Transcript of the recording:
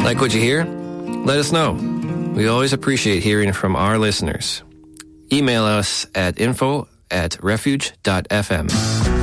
Like what you hear? Let us know. We always appreciate hearing from our listeners. Email us at info@refuge.fm.